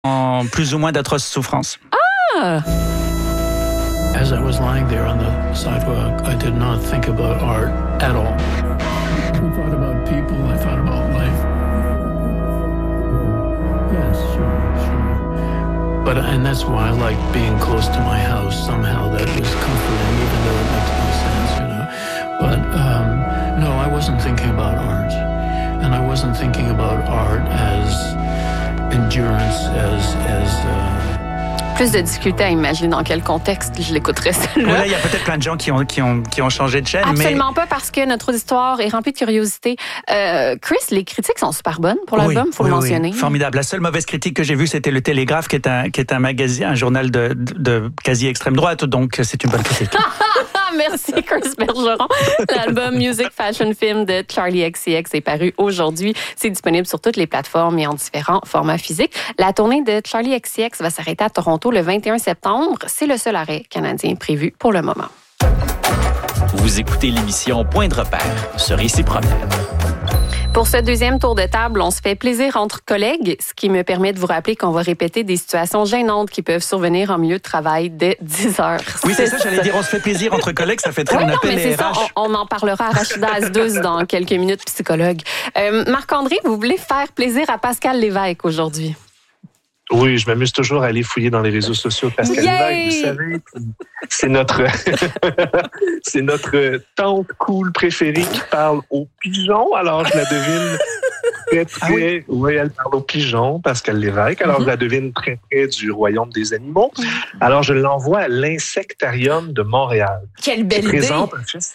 en plus ou moins d'atroces souffrances. Ah! As I was lying there on the sidewalk, I did not think about art at all. I thought about people, I thought about life. Yes, sure. And that's why I like being close to my house. Somehow that was comforting, even though it makes no sense, you know. But no, I wasn't thinking about art. And I wasn't thinking about art as endurance, Plus de difficulté à imaginer dans quel contexte je l'écouterais, celle-là. Là, il y a peut-être plein de gens qui ont changé de chaîne. Absolument pas, parce que notre auditoire est rempli de curiosité. Chris, les critiques sont super bonnes pour l'album, il faut le mentionner. Oui. Formidable. La seule mauvaise critique que j'ai vue, c'était le Télégraphe, qui est un magazine, un journal de quasi extrême droite, donc c'est une bonne critique. Merci, Chris Bergeron. L'album Music Fashion Film de Charli XCX est paru aujourd'hui. C'est disponible sur toutes les plateformes et en différents formats physiques. La tournée de Charli XCX va s'arrêter à Toronto le 21 septembre. C'est le seul arrêt canadien prévu pour le moment. Vous écoutez l'émission Point de repère sur Ici Première. Pour ce deuxième tour de table, on se fait plaisir entre collègues, ce qui me permet de vous rappeler qu'on va répéter des situations gênantes qui peuvent survenir en milieu de travail dès 10 heures. Oui, c'est ça, j'allais dire, on se fait plaisir entre collègues, ça fait très un appel mais c'est RH. ça, on en parlera à Rachida Asdouz dans quelques minutes, psychologue. Marc-André, vous voulez faire plaisir à Pascal Lévesque aujourd'hui? Oui, je m'amuse toujours à aller fouiller dans les réseaux sociaux de Pascal Lévesque, vous savez. C'est notre c'est notre tante cool préférée qui parle aux pigeons. Alors, je la devine très près. Oui, elle parle aux pigeons, Pascal Lévesque. Alors, je la devine très près du royaume des animaux. Alors, je l'envoie à l'Insectarium de Montréal. Quelle belle idée! Présente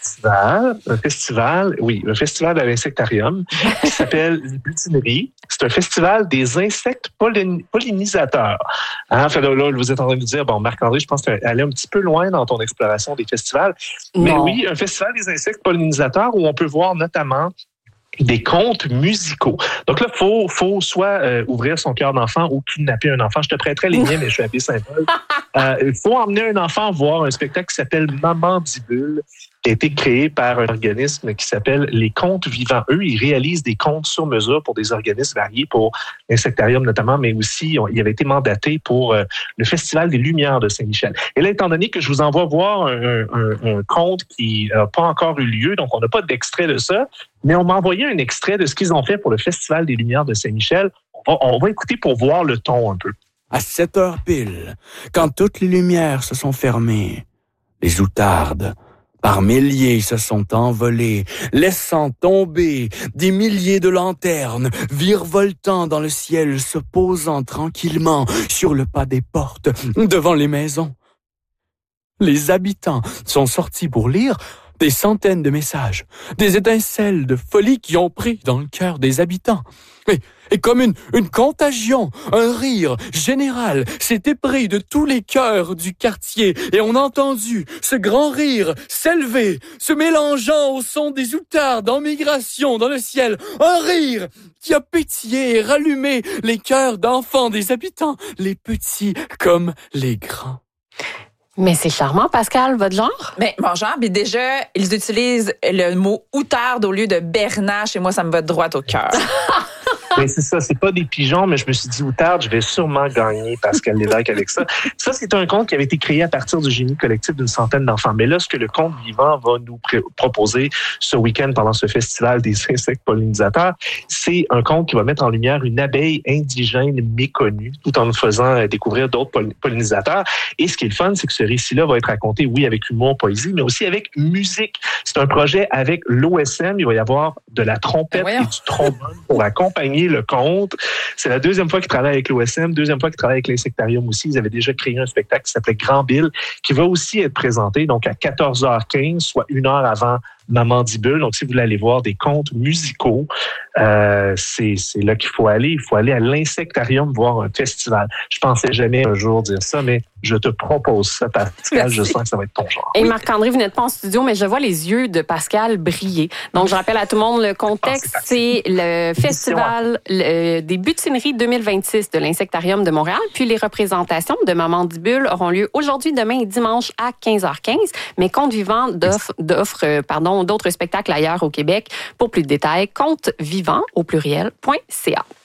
un festival à l'Insectarium qui s'appelle les Butineries. C'est un festival des insectes pollinisateurs. Enfin, là, vous êtes en train de dire, bon, Marc-André, je pense que tu es allé un petit peu loin dans ton exploration des festivals. Mais oui, un festival des insectes pollinisateurs où on peut voir notamment des contes musicaux. Donc là, faut soit ouvrir son cœur d'enfant ou kidnapper un enfant. Je te prêterai les miens, mais je suis appelé Saint-Paul. Il faut emmener un enfant voir un spectacle qui s'appelle Mamandibule, qui a été créé par un organisme qui s'appelle Les Contes Vivants. Eux, ils réalisent des contes sur mesure pour des organismes variés, pour l'Insectarium notamment, mais aussi, il avait été mandaté pour le Festival des Lumières de Saint-Michel. Et là, étant donné que je vous envoie voir un conte qui n'a pas encore eu lieu, donc on n'a pas d'extrait de ça, mais on m'a envoyé un extrait de ce qu'ils ont fait pour le Festival des Lumières de Saint-Michel. On va écouter pour voir le ton un peu. À 7 heures pile, quand toutes les lumières se sont fermées, les outardes, par milliers, se sont envolés, laissant tomber des milliers de lanternes, virevoltant dans le ciel, se posant tranquillement sur le pas des portes, devant les maisons. Les habitants sont sortis pour lire des centaines de messages, des étincelles de folie qui ont pris dans le cœur des habitants. Et comme une contagion, un rire général s'est épris de tous les cœurs du quartier et on a entendu ce grand rire s'élever, se mélangeant au son des outardes en migration dans le ciel. Un rire qui a pétillé et rallumé les cœurs d'enfants des habitants, les petits comme les grands. Mais c'est charmant, Pascal, votre genre? Ben, mon genre, puis déjà, ils utilisent le mot outarde au lieu de bernache et moi, ça me va droit au cœur. Mais c'est ça, c'est pas des pigeons, mais je me suis dit, outarde, je vais sûrement gagner Pascal Lévesque avec ça. Ça, c'est un conte qui avait été créé à partir du génie collectif d'une centaine d'enfants. Mais là, ce que le conte vivant va nous proposer ce week-end pendant ce festival des insectes pollinisateurs, c'est un conte qui va mettre en lumière une abeille indigène méconnue, tout en nous faisant découvrir d'autres pollinisateurs. Et ce qui est le fun, c'est que ce récit-là va être raconté, oui, avec humour, poésie, mais aussi avec musique. C'est un projet avec l'OSM. Il va y avoir de la trompette et du trombone pour accompagner le conte. C'est la deuxième fois qu'ils travaillent avec l'OSM, deuxième fois qu'ils travaillent avec l'Insectarium aussi. Ils avaient déjà créé un spectacle qui s'appelait Grand Bill, qui va aussi être présenté donc à 14h15, soit 1 heure avant Mamandibule. Donc, si vous voulez aller voir des contes musicaux, c'est là qu'il faut aller. Il faut aller à l'Insectarium voir un festival. Je pensais jamais un jour dire ça, mais je te propose ça, Pascal. Je sens que ça va être ton genre. Et Marc-André, vous n'êtes pas en studio, mais je vois les yeux de Pascal briller. Donc, je rappelle à tout le monde le contexte. C'est le festival des Butineries 2026 de l'Insectarium de Montréal. Puis, les représentations de Mamandibule auront lieu aujourd'hui, demain et dimanche à 15h15. Mais Contes Vivants offre d'autres spectacles ailleurs au Québec. Pour plus de détails, contesvivants au pluriel.ca.